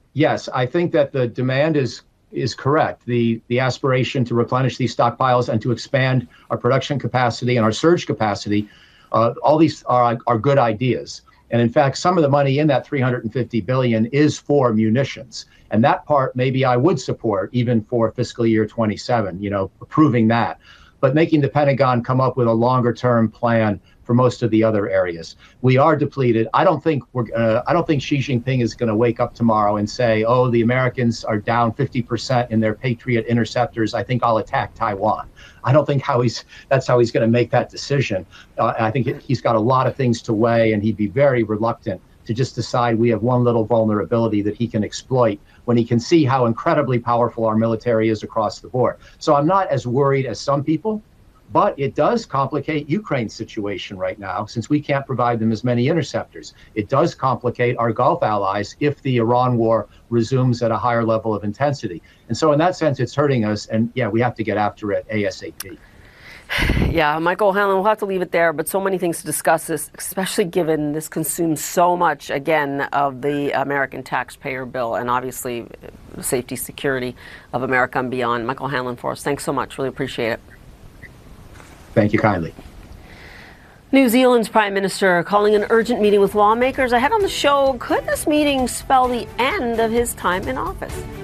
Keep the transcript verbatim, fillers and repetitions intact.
Yes, I think that the demand is is correct. The the aspiration to replenish these stockpiles and to expand our production capacity and our surge capacity, uh, all these are are good ideas. And in fact, some of the money in that three hundred fifty billion dollars is for munitions. And that part, maybe I would support even for fiscal year twenty-seven, you know, approving that. But making the Pentagon come up with a longer term plan for most of the other areas. We are depleted. I don't think we're. Uh, I don't think Xi Jinping is going to wake up tomorrow and say, "Oh, the Americans are down fifty percent in their Patriot interceptors. I think I'll attack Taiwan." I don't think how he's. That's how he's going to make that decision. Uh, I think he's got a lot of things to weigh, and he'd be very reluctant to just decide we have one little vulnerability that he can exploit when he can see how incredibly powerful our military is across the board. So I'm not as worried as some people. But it does complicate Ukraine's situation right now, since we can't provide them as many interceptors. It does complicate our Gulf allies if the Iran war resumes at a higher level of intensity. And so in that sense, it's hurting us. And yeah, we have to get after it ASAP. Yeah, Michael O'Hanlon, we'll have to leave it there, but so many things to discuss, this, especially given this consumes so much, again, of the American taxpayer bill and obviously the safety, security of America and beyond. Michael O'Hanlon for us. Thanks so much. Really appreciate it. Thank you kindly. New Zealand's Prime Minister calling an urgent meeting with lawmakers ahead on the show. Could this meeting spell the end of his time in office?